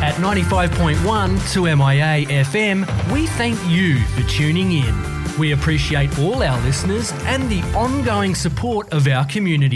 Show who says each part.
Speaker 1: At 95.1 to MIA FM, we thank you for tuning in. We appreciate all our listeners and the ongoing support of our community.